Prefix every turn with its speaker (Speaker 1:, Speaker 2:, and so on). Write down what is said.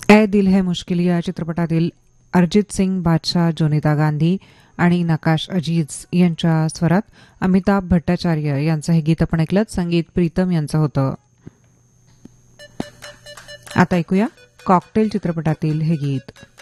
Speaker 1: ए दिल है मुश्किल या चित्रपटातील अरिजित सिंग, बादशाह, जोनिता गांधी आणि नकाश अजीज यांच्या स्वरात अमिताभ भट्टाचार्य यांचं हे गीत आपण ऐकलं. संगीत प्रीतम यांचं होतं. आता ऐकूया कॉकटेल चित्रपटातील हे गीत.